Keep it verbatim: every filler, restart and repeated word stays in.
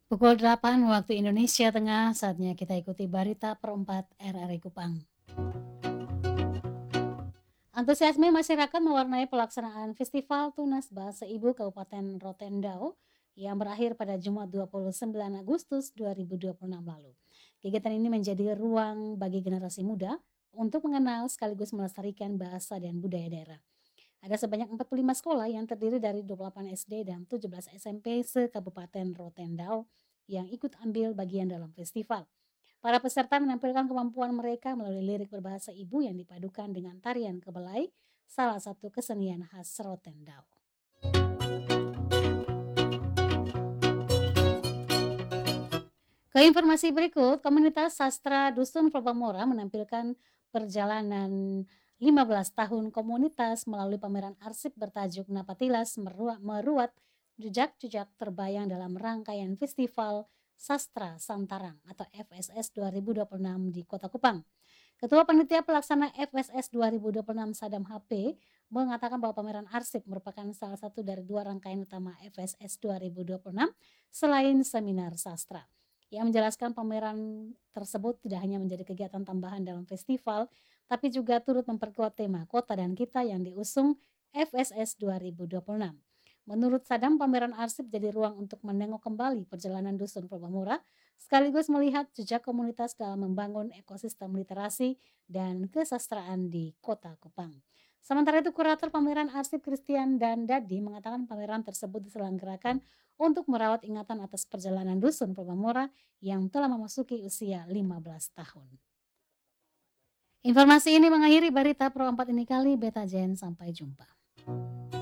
Pukul delapan waktu Indonesia Tengah, saatnya kita ikuti Berita Per empat R R I Kupang. Antusiasme masyarakat mewarnai pelaksanaan Festival Tunas Bahasa Ibu Kabupaten Rotendao yang berakhir pada Jumat dua puluh sembilan Agustus dua ribu dua puluh enam lalu. Kegiatan ini menjadi ruang bagi generasi muda untuk mengenal sekaligus melestarikan bahasa dan budaya daerah. Ada sebanyak empat puluh lima sekolah yang terdiri dari dua puluh delapan S D dan tujuh belas S M P se-Kabupaten Rotendao yang ikut ambil bagian dalam festival. Para peserta menampilkan kemampuan mereka melalui lirik berbahasa ibu yang dipadukan dengan tarian kebelai, salah satu kesenian khas Rotendao. Ke informasi berikut, komunitas sastra Dusun Probamora menampilkan perjalanan lima belas tahun komunitas melalui pameran arsip bertajuk Napatilas Meruat, Meruat Jejak-jejak Terbayang dalam rangkaian Festival Sastra Santarang atau F S S dua ribu dua puluh enam di Kota Kupang. Ketua Panitia Pelaksana F S S dua ribu dua puluh enam Sadam H P mengatakan bahwa pameran arsip merupakan salah satu dari dua rangkaian utama F S S dua ribu dua puluh enam selain seminar sastra. Yang menjelaskan pameran tersebut tidak hanya menjadi kegiatan tambahan dalam festival, tapi juga turut memperkuat tema Kota dan Kita yang diusung F S S dua ribu dua puluh enam. Menurut Sadam, pameran arsip jadi ruang untuk menengok kembali perjalanan Dusun Probamura, sekaligus melihat jejak komunitas dalam membangun ekosistem literasi dan kesastraan di Kota Kupang. Sementara itu, kurator pameran arsip Christian dan Dadi mengatakan pameran tersebut diselenggarakan untuk merawat ingatan atas perjalanan Dusun Probamura yang telah memasuki usia lima belas tahun. Informasi ini mengakhiri Berita Pro empat ini kali, Beta Jen, sampai jumpa.